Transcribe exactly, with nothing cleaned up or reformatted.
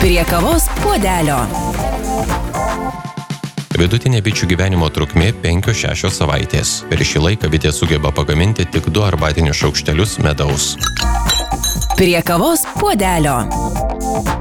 Prie kavos puodelio. Vidutinė bičių gyvenimo trukmė penkios šešios savaitės. Per šį laiką bitė sugeba pagaminti tik du arbatinius šaukštelius medaus. Prie kavos puodelio.